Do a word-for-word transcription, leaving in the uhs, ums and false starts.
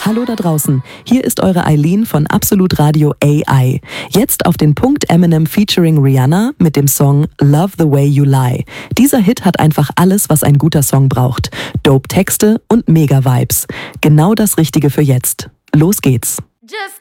Hallo da draußen, hier ist eure Eileen von Absolut Radio A I. Jetzt auf den Punkt Eminem featuring Rihanna mit dem Song Love the Way You Lie. Dieser Hit hat einfach alles, was ein guter Song braucht. Dope Texte und Mega-Vibes. Genau das Richtige für jetzt. Los geht's. Just